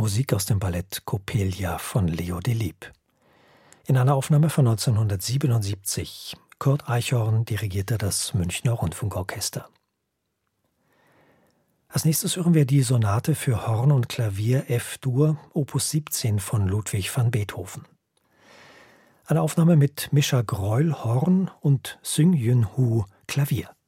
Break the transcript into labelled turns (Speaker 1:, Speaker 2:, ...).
Speaker 1: Musik aus dem Ballett Coppelia von Leo Delibes. In einer Aufnahme von 1977. Kurt Eichhorn dirigierte das Münchner Rundfunkorchester. Als nächstes hören wir die Sonate für Horn und Klavier F-Dur, Opus 17 von Ludwig van Beethoven. Eine Aufnahme mit Mischa Greuel Horn und Seung-Yun Hu Klavier.